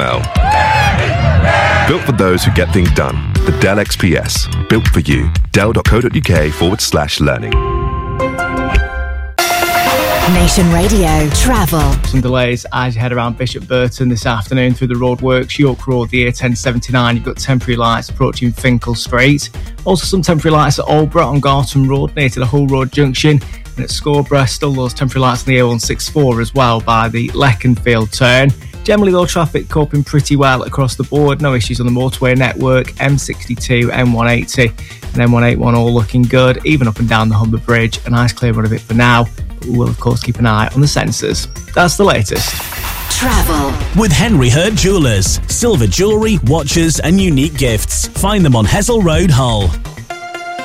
well. Built for those who get things done. The Dell XPS. Built for you. Dell.co.uk/learning. Nation Radio Travel. Some delays as you head around Bishop Burton this afternoon through the roadworks. York Road, the A1079. You've got temporary lights approaching Finkel Street. Also some temporary lights at Aldborough on Garton Road near to the Hull Road Junction. And at Scarborough, still those temporary lights on the A164 as well by the Leconfield turn. Generally, though, traffic coping pretty well across the board. No issues on the motorway network. M62, M180 and M181 all looking good, even up and down the Humber Bridge. A nice clear run of it for now. But we will, of course, keep an eye on the sensors. That's the latest. Travel with Henry Hurd Jewellers. Silver jewellery, watches and unique gifts. Find them on Hessel Road, Hull.